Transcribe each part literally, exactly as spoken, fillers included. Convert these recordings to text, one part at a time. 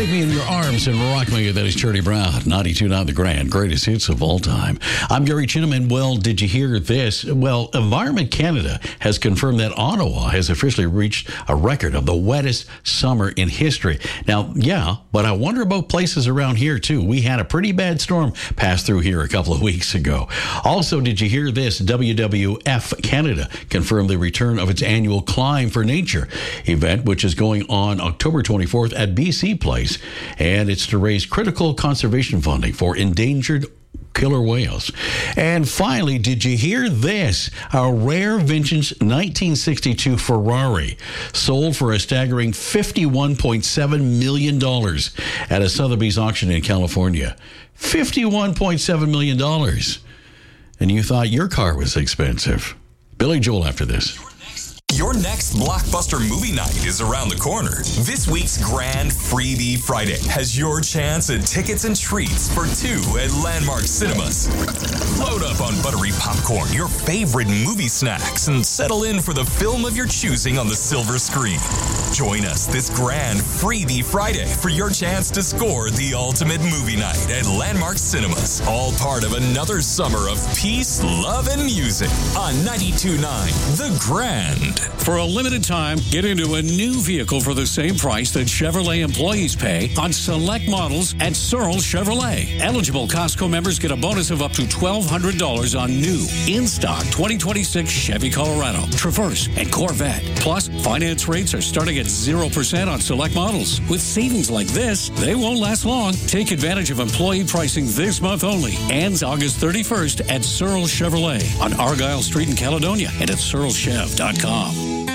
Take me in your arms and rock me. That is Charlie Brown, ninety-two point nine The Grand, greatest hits of all time. I'm Gary Chinnaman. Well, did you hear this? Well, Environment Canada has confirmed that Ottawa has officially reached a record of the wettest summer in history. Now, yeah, but I wonder about places around here, too. We had a pretty bad storm pass through here a couple of weeks ago. Also, did you hear this? W W F Canada confirmed the return of its annual Climb for Nature event, which is going on October twenty-fourth at B C Place. And it's to raise critical conservation funding for endangered killer whales. And finally, did you hear this? A rare vintage nineteen sixty-two Ferrari sold for a staggering fifty-one point seven million dollars at a Sotheby's auction in California. fifty-one point seven million dollars. And you thought your car was expensive. Billy Joel after this. Your next blockbuster movie night is around the corner. This week's Grand Freebie Friday has your chance at tickets and treats for two at Landmark Cinemas. Load up on buttery popcorn, your favorite movie snacks, and settle in for the film of your choosing on the silver screen. Join us this Grand Freebie Friday for your chance to score the ultimate movie night at Landmark Cinemas. All part of another summer of peace, love, and music on ninety-two point nine The Grand. For a limited time, get into a new vehicle for the same price that Chevrolet employees pay on select models at Searle Chevrolet. Eligible Costco members get a bonus of up to twelve hundred dollars on new, in-stock twenty twenty-six Chevy Colorado, Traverse, and Corvette. Plus, finance rates are starting at zero percent on select models. With savings like this, they won't last long. Take advantage of employee pricing this month only. Ends August thirty-first at Searle Chevrolet on Argyle Street in Caledonia and at searle chev dot com.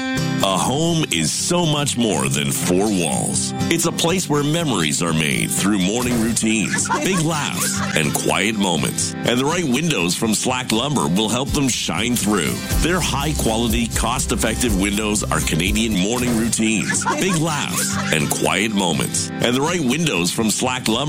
A home is so much more than four walls. It's a place where memories are made through morning routines, big laughs, and quiet moments. And the right windows from Slack Lumber will help them shine through. Their high-quality, cost-effective windows are Canadian morning routines, big laughs, and quiet moments. And the right windows from Slack Lumber